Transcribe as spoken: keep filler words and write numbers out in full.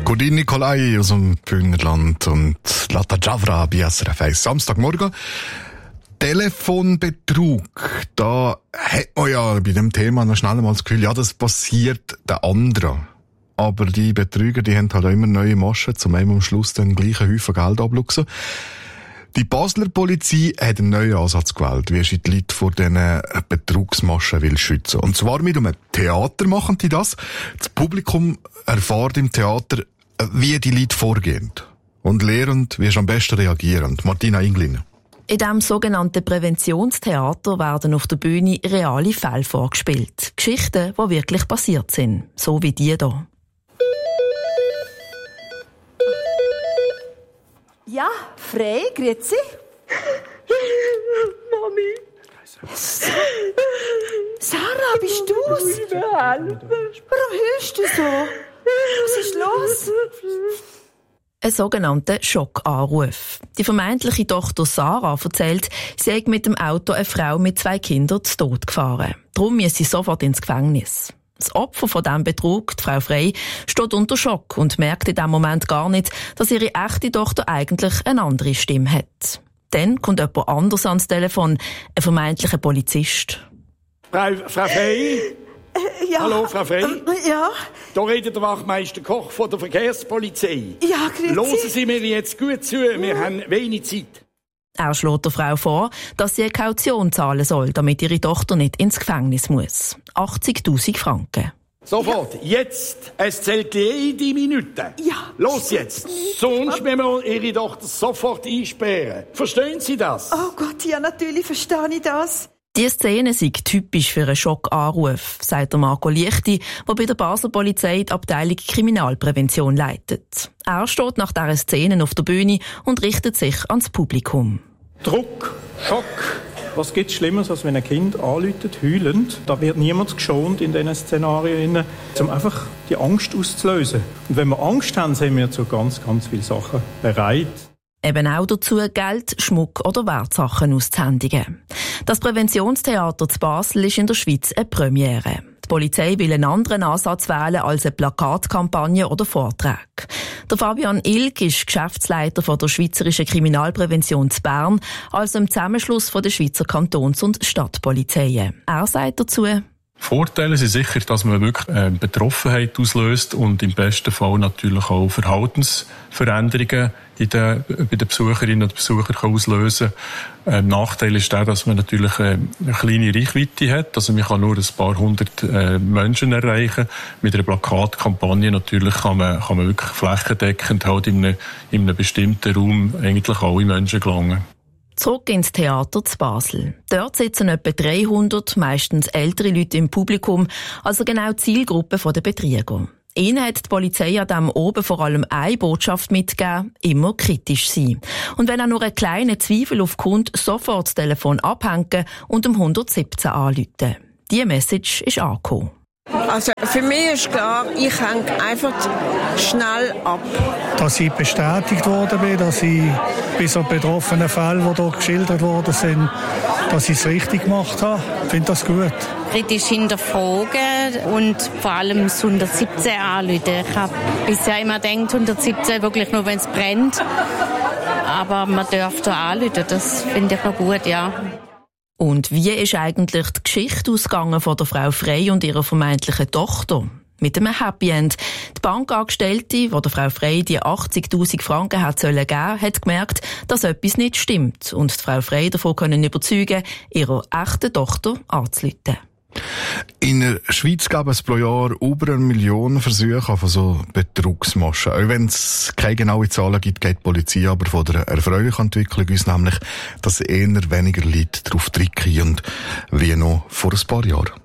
Kudin Nikolai aus dem Bühnerland und Lata Javra bei S R F eins. Samstagmorgen. Telefonbetrug. Da hat man ja bei dem Thema noch schnell mal das Gefühl, ja, das passiert den anderen. Aber die Betrüger, die haben halt auch immer neue Maschen, um am Schluss den gleichen Haufen Geld abluchsen. Die Basler Polizei hat einen neuen Ansatz gewählt, wie sie die Leute vor diesen Betrugsmaschen will schützen. Und zwar mit einem Theater machen die das. Das Publikum erfährt im Theater, wie die Leute vorgehen. Und lernen, wie sie am besten reagieren. Martina Inglin. In diesem sogenannten Präventionstheater werden auf der Bühne reale Fälle vorgespielt. Geschichten, die wirklich passiert sind. So wie die hier. Ja, Frey, grüezi. Mami. Sarah, bist du's? Warum hörst du so? Was ist los? Ein sogenannter Schockanruf. Die vermeintliche Tochter Sarah erzählt, sie sei mit dem Auto eine Frau mit zwei Kindern zu Tod gefahren. Darum ist sie sofort ins Gefängnis. Das Opfer von diesem Betrug, die Frau Frey, steht unter Schock und merkt in diesem Moment gar nicht, dass ihre echte Tochter eigentlich eine andere Stimme hat. Dann kommt jemand anders ans Telefon, ein vermeintlicher Polizist. Frau, Frau Frey? Äh, ja. Hallo, Frau Frey? Äh, ja. Da redet der Wachmeister Koch von der Verkehrspolizei. Ja, grüezi. Hören Sie mir jetzt gut zu, wir haben wenig Zeit. Er schlägt der Frau vor, dass sie eine Kaution zahlen soll, damit ihre Tochter nicht ins Gefängnis muss. achtzigtausend Franken. Sofort, ja. Jetzt. Es zählt jede Minute. Ja. Los jetzt. Sonst müssen wir Ihre Tochter sofort einsperren. Verstehen Sie das? Oh Gott, ja, natürlich verstehe ich das. Die Szene sei typisch für einen Schockanruf, sagt der Marco Liechti, der bei der Basler Polizei die Abteilung Kriminalprävention leitet. Er steht nach dieser Szene auf der Bühne und richtet sich ans Publikum. Druck, Schock. Was gibt es Schlimmeres, als wenn ein Kind anläutet, heulend? Da wird niemand geschont in diesen Szenarien, um einfach die Angst auszulösen. Und wenn wir Angst haben, sind wir zu ganz, ganz vielen Sachen bereit. Eben auch dazu, Geld, Schmuck oder Wertsachen auszuhändigen. Das Präventionstheater zu Basel ist in der Schweiz eine Premiere. Die Polizei will einen anderen Ansatz wählen als eine Plakatkampagne oder Vortrag. Der Fabian Ilg ist Geschäftsleiter von der Schweizerischen Kriminalprävention zu Bern, also im Zusammenschluss von der Schweizer Kantons- und Stadtpolizeien. Er sagt dazu: Vorteile sind sicher, dass man wirklich äh, Betroffenheit auslöst und im besten Fall natürlich auch Verhaltensveränderungen in den, bei den Besucherinnen und Besuchern kann auslösen kann. Ähm, Nachteil ist der, dass man natürlich äh, eine kleine Reichweite hat. Also man kann nur ein paar hundert äh, Menschen erreichen. Mit einer Plakatkampagne natürlich kann man, kann man wirklich flächendeckend halt in einem, in einem bestimmten Raum eigentlich alle Menschen gelangen. Zurück ins Theater zu Basel. Dort sitzen etwa dreihundert, meistens ältere Leute im Publikum, also genau die Zielgruppe der Betrüger. Ihnen hat die Polizei an diesem oben vor allem eine Botschaft mitgegeben: immer kritisch sein. Und wenn auch nur ein kleiner Zweifel aufkommt, sofort das Telefon abhängen und um hundertsiebzehn anrufen. Diese Message ist angekommen. Also für mich ist klar, ich hänge einfach schnell ab. Dass ich bestätigt worden bin, dass ich bei so betroffenen Fällen, die hier geschildert worden sind, dass ich es richtig gemacht habe. Ich finde das gut. Kritisch hinterfragen und vor allem das hundertsiebzehn anrufen. Ich habe bisher immer gedacht, hundertsiebzehn wirklich nur, wenn es brennt. Aber man darf da anrufen, das finde ich noch gut, ja. Und wie ist eigentlich die Geschichte ausgegangen von der Frau Frey und ihrer vermeintlichen Tochter? Mit einem Happy End. Die Bankangestellte, die der Frau Frey die achtzigtausend Franken hat sollen geben, hat gemerkt, dass etwas nicht stimmt und die Frau Frey davon können überzeugen, ihrer echten Tochter anzurufen. In der Schweiz gab es pro Jahr über eine Million Versuche von so Betrugsmaschen. Auch wenn es keine genauen Zahlen gibt, geht die Polizei aber von der erfreulichen Entwicklung uns nämlich, dass eher weniger Leute darauf tricken wie noch vor ein paar Jahren.